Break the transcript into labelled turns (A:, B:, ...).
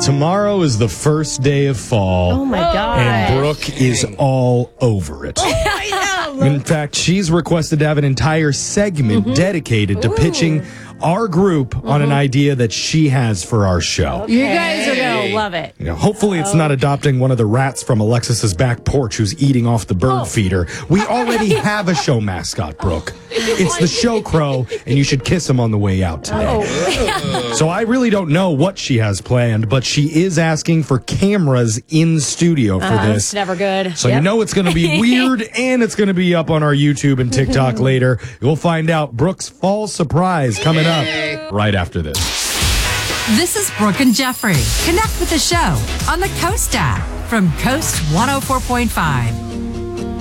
A: Tomorrow is the first day of fall.
B: Oh, my God.
A: And Brooke is all over it. In fact, she's requested to have an entire segment dedicated to pitching our group on an idea that she has for our show.
B: You guys are going to love it.
A: Hopefully it's not adopting one of the rats from Alexis's back porch who's eating off the bird feeder. We already have a show mascot, Brooke. It's the show crow, and you should kiss him on the way out today. So I really don't know what she has planned, but she is asking for cameras in studio for this.
B: It's never good.
A: So you know it's going to be weird, and it's going to be up on our YouTube and TikTok later. You'll find out Brooke's fall surprise coming up right after this.
C: This is Brooke and Jeffrey. Connect with the show on the Coast app from Coast 104.5.